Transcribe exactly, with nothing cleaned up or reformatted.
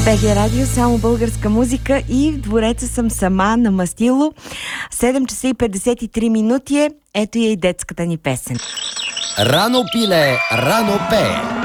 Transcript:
БГ Радио, само българска музика и в двореца съм сама на Мастило. седем часа и петдесет и три минути е. Ето я и детската ни песен. Рано пиле, рано пее.